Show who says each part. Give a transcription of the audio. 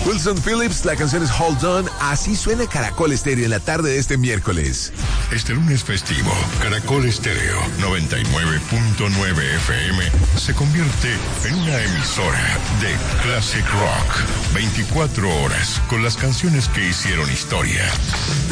Speaker 1: Wilson Phillips, la canción es Hold On. Así suena Caracol Estéreo en la tarde de este miércoles.
Speaker 2: Este lunes festivo, Caracol Estéreo 99.9 FM se convierte en una emisora de Classic Rock. 24 horas con las canciones que hicieron historia,